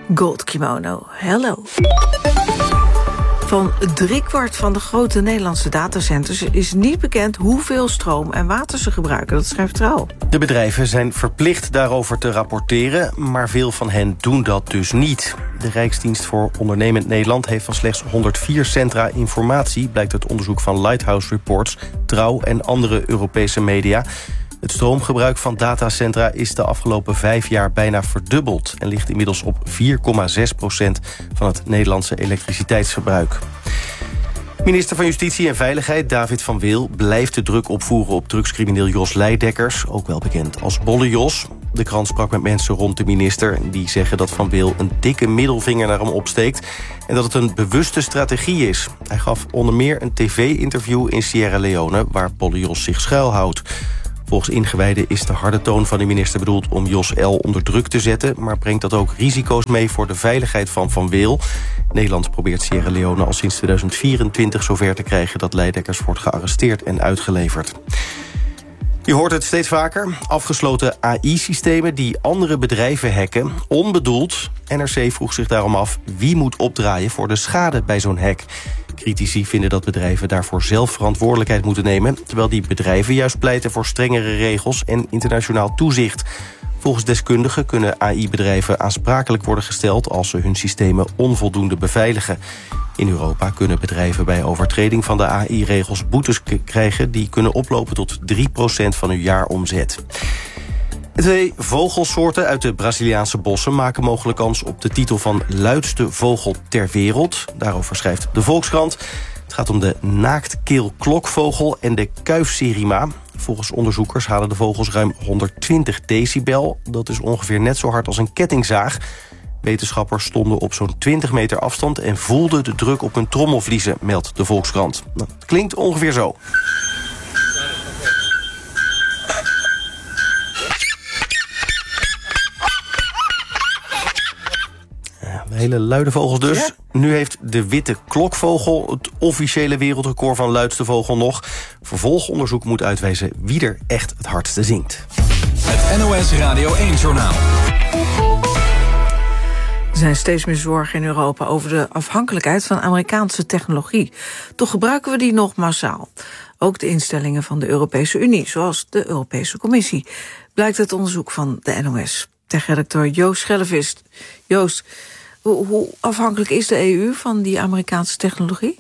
Gold Kimono, hello. Van 3/4 van de grote Nederlandse datacenters is niet bekend hoeveel stroom en water ze gebruiken. Dat schrijft Trouw. De bedrijven zijn verplicht daarover te rapporteren, maar veel van hen doen dat dus niet. De Rijksdienst voor Ondernemend Nederland heeft van slechts 104 centra informatie, blijkt uit onderzoek van Lighthouse Reports, Trouw en andere Europese media. Het stroomgebruik van datacentra is de afgelopen 5 jaar bijna verdubbeld en ligt inmiddels op 4,6% van het Nederlandse elektriciteitsverbruik. Minister van Justitie en Veiligheid David van Weel blijft de druk opvoeren op drugscrimineel Jos Leidekkers, ook wel bekend als Bolle Jos. De krant sprak met mensen rond de minister die zeggen dat Van Weel een dikke middelvinger naar hem opsteekt en dat het een bewuste strategie is. Hij gaf onder meer een tv-interview in Sierra Leone waar Bolle Jos zich schuilhoudt. Volgens ingewijden is de harde toon van de minister bedoeld om Jos L. onder druk te zetten, maar brengt dat ook risico's mee voor de veiligheid van Van Weel. Nederland probeert Sierra Leone al sinds 2024 zover te krijgen dat Leidekkers wordt gearresteerd en uitgeleverd. Je hoort het steeds vaker. Afgesloten AI-systemen die andere bedrijven hacken, onbedoeld. NRC vroeg zich daarom af wie moet opdraaien voor de schade bij zo'n hack. Critici vinden dat bedrijven daarvoor zelf verantwoordelijkheid moeten nemen, terwijl die bedrijven juist pleiten voor strengere regels en internationaal toezicht. Volgens deskundigen kunnen AI-bedrijven aansprakelijk worden gesteld als ze hun systemen onvoldoende beveiligen. In Europa kunnen bedrijven bij overtreding van de AI-regels boetes krijgen die kunnen oplopen tot 3% van hun jaaromzet. 2 vogelsoorten uit de Braziliaanse bossen maken mogelijk kans op de titel van luidste vogel ter wereld. Daarover schrijft de Volkskrant. Het gaat om de naaktkeelklokvogel en de kuifsirima. Volgens onderzoekers halen de vogels ruim 120 decibel. Dat is ongeveer net zo hard als een kettingzaag. Wetenschappers stonden op zo'n 20 meter afstand en voelden de druk op hun trommelvliezen, meldt de Volkskrant. Dat klinkt ongeveer zo. Hele luide vogels dus. Ja? Nu heeft de witte klokvogel het officiële wereldrecord van luidste vogel nog. Vervolgonderzoek moet uitwijzen wie er echt het hardste zingt. Het NOS Radio 1-journaal. Er zijn steeds meer zorgen in Europa over de afhankelijkheid van Amerikaanse technologie. Toch gebruiken we die nog massaal. Ook de instellingen van de Europese Unie, zoals de Europese Commissie, blijkt uit onderzoek van de NOS. Tech-redacteur Joost Schellevist. Joost, hoe afhankelijk is de EU van die Amerikaanse technologie?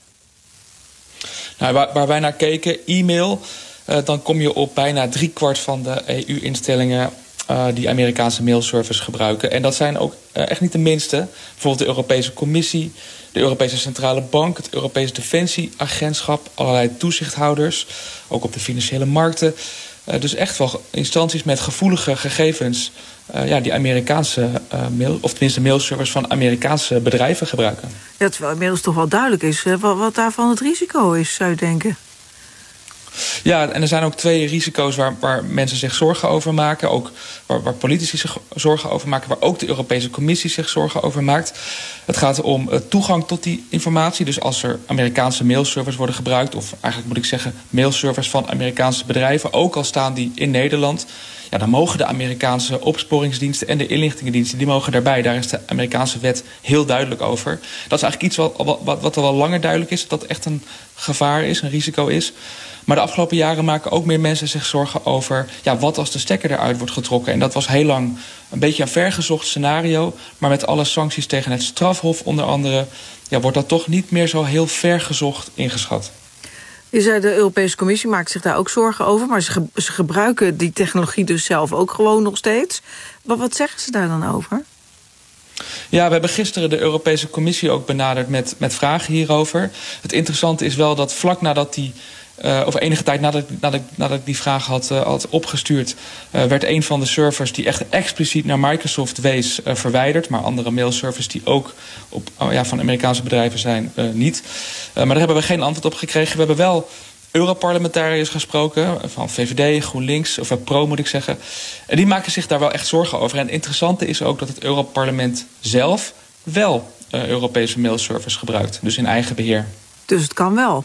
Nou, waar wij naar keken, e-mail, dan kom je op bijna 3/4 van de EU-instellingen die Amerikaanse mailservice gebruiken. En dat zijn ook echt niet de minste. Bijvoorbeeld de Europese Commissie, de Europese Centrale Bank, het Europese Defensieagentschap, allerlei toezichthouders, ook op de financiële markten. Dus echt wel instanties met gevoelige gegevens die Amerikaanse mail, of tenminste mailservers van Amerikaanse bedrijven gebruiken. Ja, terwijl inmiddels toch wel duidelijk is wat daarvan het risico is, zou je denken. Ja, en er zijn ook 2 risico's waar mensen zich zorgen over maken. Ook waar politici zich zorgen over maken. Waar ook de Europese Commissie zich zorgen over maakt. Het gaat om toegang tot die informatie. Dus als er Amerikaanse mailservers worden gebruikt, of eigenlijk moet ik zeggen mailservers van Amerikaanse bedrijven, ook al staan die in Nederland, ja, dan mogen de Amerikaanse opsporingsdiensten en de inlichtingendiensten, die mogen daarbij. Daar is de Amerikaanse wet heel duidelijk over. Dat is eigenlijk iets wat al wel langer duidelijk is, dat echt een gevaar is, een risico is. Maar de afgelopen jaren maken ook meer mensen zich zorgen over, ja, wat als de stekker eruit wordt getrokken. En dat was heel lang een beetje een vergezocht scenario. Maar met alle sancties tegen het strafhof onder andere, ja, wordt dat toch niet meer zo heel vergezocht ingeschat. Je zei, de Europese Commissie maakt zich daar ook zorgen over, maar ze gebruiken die technologie dus zelf ook gewoon nog steeds. Maar wat zeggen ze daar dan over? Ja, we hebben gisteren de Europese Commissie ook benaderd met vragen hierover. Het interessante is wel dat vlak nadat die, of enige tijd nadat ik die vraag had opgestuurd, werd een van de servers die echt expliciet naar Microsoft wees verwijderd. Maar andere mailservers die ook van Amerikaanse bedrijven zijn, niet. Maar daar hebben we geen antwoord op gekregen. We hebben wel Europarlementariërs gesproken, van VVD, GroenLinks, of Pro moet ik zeggen. En die maken zich daar wel echt zorgen over. En het interessante is ook dat het Europarlement zelf wel Europese mailservers gebruikt. Dus in eigen beheer. Dus het kan wel?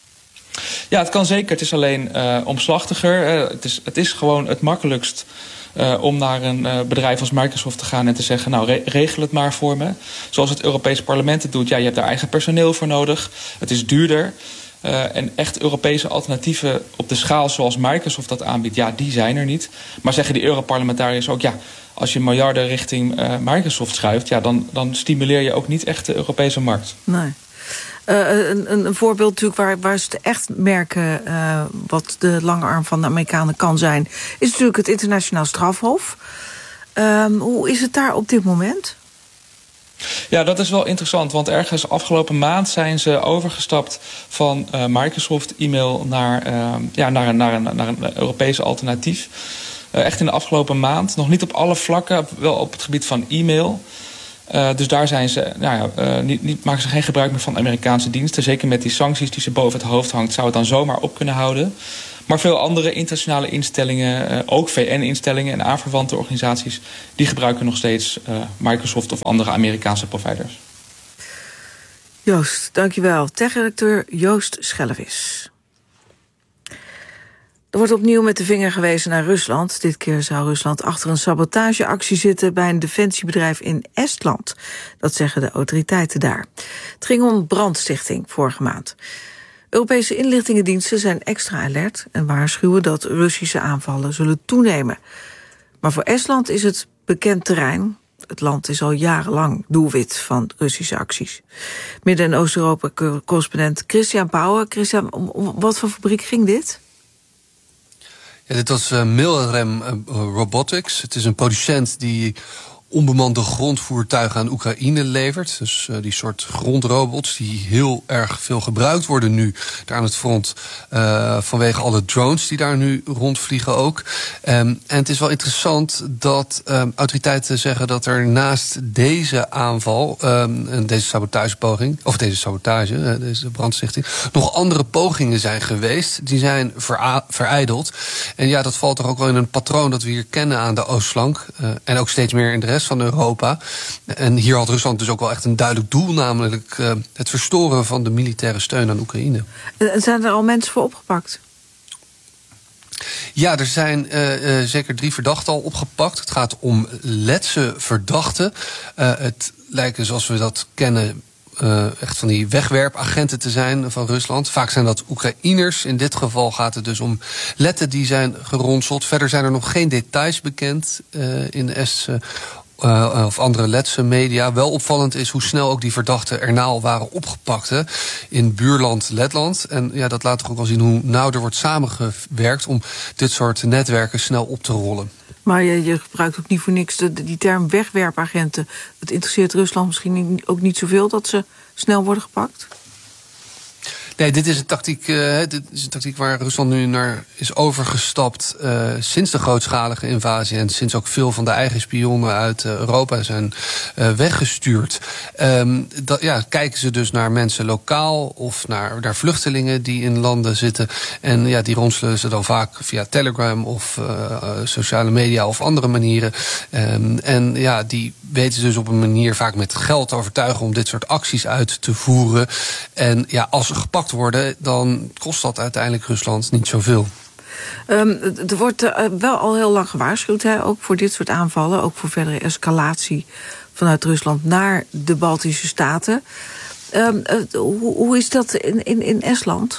Ja, het kan zeker. Het is alleen omslachtiger. Het is gewoon het makkelijkst om naar een bedrijf als Microsoft te gaan en te zeggen, nou, regel het maar voor me. Zoals het Europese parlement het doet. Ja, je hebt daar eigen personeel voor nodig. Het is duurder. En echt Europese alternatieven op de schaal zoals Microsoft dat aanbiedt, ja, die zijn er niet. Maar zeggen die Europarlementariërs ook, ja, als je miljarden richting Microsoft schuift, ja, dan stimuleer je ook niet echt de Europese markt. Nee. Een voorbeeld natuurlijk waar ze echt merken wat de lange arm van de Amerikanen kan zijn, is natuurlijk het internationaal strafhof. Hoe is het daar op dit moment? Ja, dat is wel interessant, want ergens afgelopen maand zijn ze overgestapt van Microsoft e-mail naar een Europese alternatief. Echt in de afgelopen maand. Nog niet op alle vlakken, wel op het gebied van e-mail. Dus daar zijn ze, maken ze geen gebruik meer van Amerikaanse diensten. Zeker met die sancties die ze boven het hoofd hangt, zou het dan zomaar op kunnen houden. Maar veel andere internationale instellingen, ook VN-instellingen en aanverwante organisaties, die gebruiken nog steeds Microsoft of andere Amerikaanse providers. Joost, dankjewel. Tech-redacteur Joost Schellevis. Er wordt opnieuw met de vinger gewezen naar Rusland. Dit keer zou Rusland achter een sabotageactie zitten bij een defensiebedrijf in Estland. Dat zeggen de autoriteiten daar. Het ging om brandstichting vorige maand. Europese inlichtingendiensten zijn extra alert en waarschuwen dat Russische aanvallen zullen toenemen. Maar voor Estland is het bekend terrein. Het land is al jarenlang doelwit van Russische acties. Midden- en Oost-Europa-correspondent Christian Pauwen. Christian, om wat voor fabriek ging dit? Ja, dit was Milrem Robotics. Het is een producent die onbemande grondvoertuigen aan Oekraïne levert. Dus die soort grondrobots die heel erg veel gebruikt worden nu daar aan het front, vanwege alle drones die daar nu rondvliegen ook. En het is wel interessant dat autoriteiten zeggen dat er naast deze aanval, deze sabotagepoging, of deze sabotage, deze brandstichting, nog andere pogingen zijn geweest. Die zijn verijdeld. En ja, dat valt toch ook wel in een patroon dat we hier kennen aan de oostflank. En ook steeds meer in de rest van Europa. En hier had Rusland dus ook wel echt een duidelijk doel, namelijk het verstoren van de militaire steun aan Oekraïne. En zijn er al mensen voor opgepakt? Ja, er zijn zeker 3 verdachten al opgepakt. Het gaat om Letse verdachten. Het lijken, zoals we dat kennen, echt van die wegwerpagenten te zijn van Rusland. Vaak zijn dat Oekraïners. In dit geval gaat het dus om Letten die zijn geronseld. Verder zijn er nog geen details bekend in de Estse of andere Letse media. Wel opvallend is hoe snel ook die verdachten erna al waren opgepakt in buurland Letland. En ja, dat laat toch ook wel zien hoe nauw er wordt samengewerkt om dit soort netwerken snel op te rollen. Maar je gebruikt ook niet voor niks die term wegwerpagenten. Het interesseert Rusland misschien ook niet zoveel dat ze snel worden gepakt? Nee, dit is een tactiek waar Rusland nu naar is overgestapt sinds de grootschalige invasie en sinds ook veel van de eigen spionnen uit Europa zijn weggestuurd. Kijken ze dus naar mensen lokaal of naar vluchtelingen die in landen zitten. En ja, die ronselen ze dan vaak via Telegram of sociale media of andere manieren. En ja, die weten ze dus op een manier vaak met geld te overtuigen om dit soort acties uit te voeren. En ja, als ze gepakt worden, dan kost dat uiteindelijk Rusland niet zoveel. Er wordt wel al heel lang gewaarschuwd, ook voor dit soort aanvallen, ook voor verdere escalatie vanuit Rusland naar de Baltische Staten. Hoe is dat in Estland?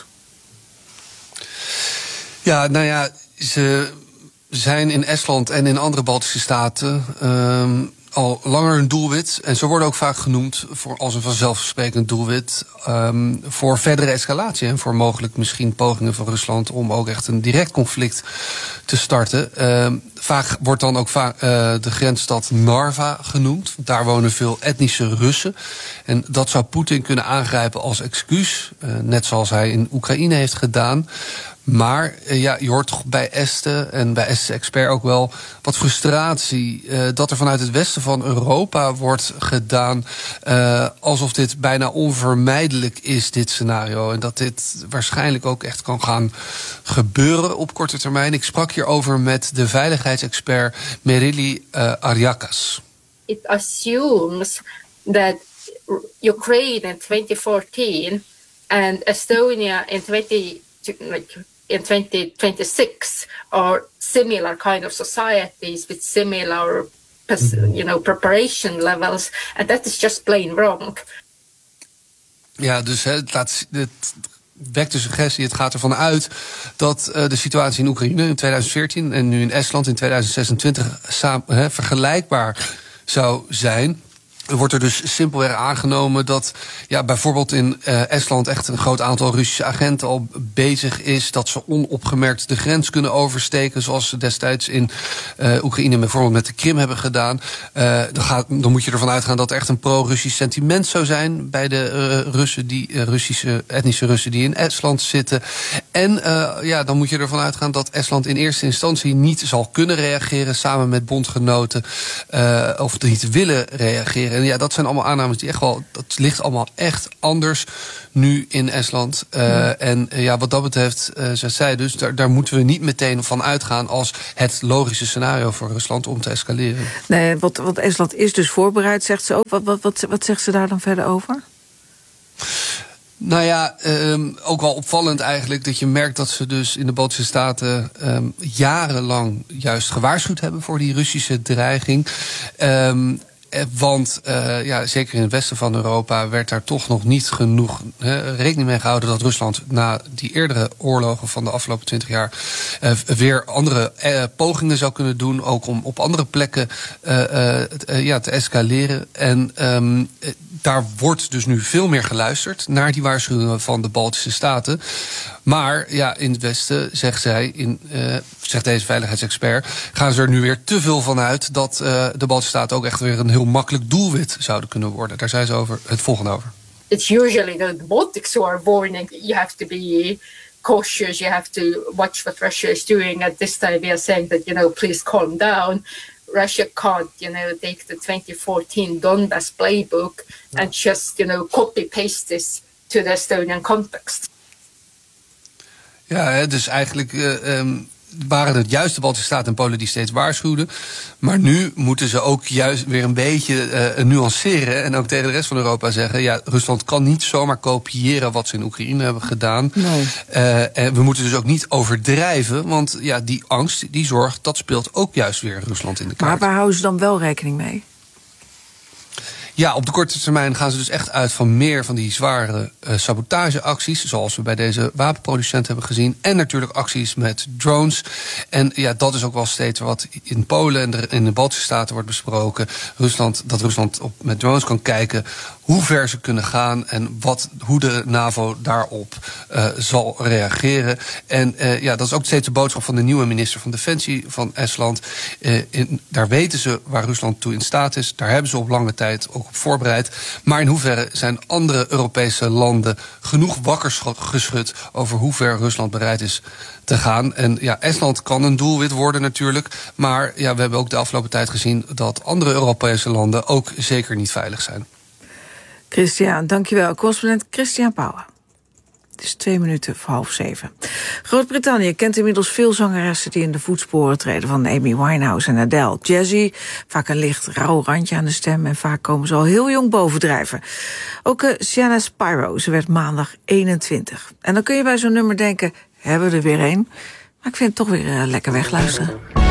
Ja, nou ja, ze zijn in Estland en in andere Baltische staten al langer een doelwit. En ze worden ook vaak genoemd als een vanzelfsprekend doelwit voor verdere escalatie. En voor mogelijk misschien pogingen van Rusland om ook echt een direct conflict te starten. Vaak wordt dan ook de grensstad Narva genoemd. Daar wonen veel etnische Russen. En dat zou Poetin kunnen aangrijpen als excuus. Net zoals hij in Oekraïne heeft gedaan. Maar je hoort toch bij Este en bij Estse expert ook wel wat frustratie dat er vanuit het westen van Europa wordt gedaan alsof dit bijna onvermijdelijk is, dit scenario. En dat dit waarschijnlijk ook echt kan gaan gebeuren op korte termijn. Ik sprak hierover met de veiligheidsexpert Merili Ariakas. It assumes that Ukraine in 2014 and Estonia in in 2026 are similar kind of societies with similar, preparation levels, and that is just plain wrong. Ja, dus het wekt de suggestie, het gaat ervan uit dat de situatie in Oekraïne in 2014 en nu in Estland in 2026 vergelijkbaar zou zijn. Er wordt er dus simpelweg aangenomen dat bijvoorbeeld in Estland echt een groot aantal Russische agenten al bezig is, dat ze onopgemerkt de grens kunnen oversteken, zoals ze destijds in Oekraïne bijvoorbeeld met de Krim hebben gedaan. Dan moet je ervan uitgaan dat er echt een pro-Russisch sentiment zou zijn bij de etnische Russen die in Estland zitten. En dan moet je ervan uitgaan dat Estland in eerste instantie niet zal kunnen reageren samen met bondgenoten of niet willen reageren. En ja, dat zijn allemaal aannames die echt wel, dat ligt allemaal echt anders nu in Estland. En wat dat betreft, zei dus, daar moeten we niet meteen van uitgaan als het logische scenario voor Rusland om te escaleren. Nee, want Estland is dus voorbereid, zegt ze ook. Wat zegt ze daar dan verder over? Nou ja, ook wel opvallend eigenlijk dat je merkt dat ze dus in de Baltische Staten jarenlang juist gewaarschuwd hebben voor die Russische dreiging. Want zeker in het westen van Europa werd daar toch nog niet genoeg rekening mee gehouden dat Rusland na die eerdere oorlogen van de afgelopen 20 jaar weer andere pogingen zou kunnen doen, ook om op andere plekken te escaleren. En daar wordt dus nu veel meer geluisterd naar die waarschuwingen van de Baltische Staten. Maar in het westen, zegt deze veiligheidsexpert, gaan ze er nu weer te veel van uit dat de Baltische Staten ook echt weer een heel makkelijk doelwit zouden kunnen worden. Daar zei ze het volgende over. It's usually the Baltics who are warning. You have to be cautious. You have to watch what Russia is doing. At this time, we are saying that please calm down. Russia can't, take the 2014 Donbass playbook and just, copy-paste this to the Estonian context. Ja, dus eigenlijk waren het juist de Baltische Staten en Polen die steeds waarschuwden. Maar nu moeten ze ook juist weer een beetje nuanceren en ook tegen de rest van Europa zeggen, Rusland kan niet zomaar kopiëren wat ze in Oekraïne hebben gedaan. Nee. En we moeten dus ook niet overdrijven, want die angst, die zorg, dat speelt ook juist weer Rusland in de kaart. Maar waar houden ze dan wel rekening mee? Ja, op de korte termijn gaan ze dus echt uit van meer van die zware sabotageacties, zoals we bij deze wapenproducent hebben gezien. En natuurlijk acties met drones. En dat is ook wel steeds wat in Polen en in de Baltische Staten wordt besproken. Dat Rusland met drones kan kijken hoe ver ze kunnen gaan en hoe de NAVO daarop zal reageren. En dat is ook steeds de boodschap van de nieuwe minister van Defensie van Estland. Daar weten ze waar Rusland toe in staat is. Daar hebben ze op lange tijd ook op voorbereid. Maar in hoeverre zijn andere Europese landen genoeg wakker geschud over hoe ver Rusland bereid is te gaan? En Estland kan een doelwit worden natuurlijk. Maar we hebben ook de afgelopen tijd gezien dat andere Europese landen ook zeker niet veilig zijn. Christian, dankjewel. Correspondent Christian Pauwen. Het is 6:02. Groot-Brittannië kent inmiddels veel zangeressen die in de voetsporen treden van Amy Winehouse en Adele. Jazzy, vaak een licht rauw randje aan de stem en vaak komen ze al heel jong bovendrijven. Ook Sienna Spiro, ze werd maandag 21. En dan kun je bij zo'n nummer denken, hebben we er weer een? Maar ik vind het toch weer lekker wegluisteren.